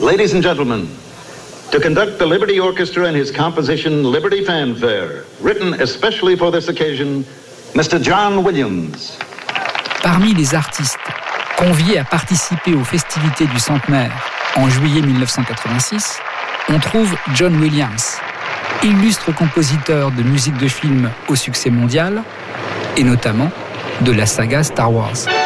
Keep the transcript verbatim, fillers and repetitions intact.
Ladies and gentlemen, to conduct the Liberty Orchestra in his composition Liberty Fanfare, written especially for this occasion, Mister John Williams. Parmi les artistes conviés à participer aux festivités du centenaire en juillet mille neuf cent quatre-vingt-six, on trouve John Williams, illustre compositeur de musique de film au succès mondial, et notamment de la saga Star Wars.